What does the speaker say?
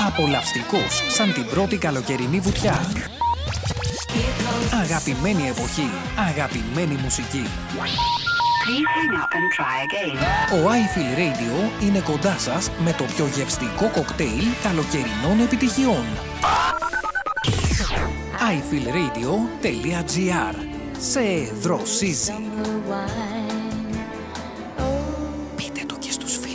Απολαυστικός σαν την πρώτη καλοκαιρινή βουτιά. Αγαπημένη εποχή, αγαπημένη μουσική. Ο iFeel Radio είναι κοντά σας με το πιο γευστικό κοκτέιλ καλοκαιρινών επιτυχιών. iFeelRadio.gr. Σε δροσίζει.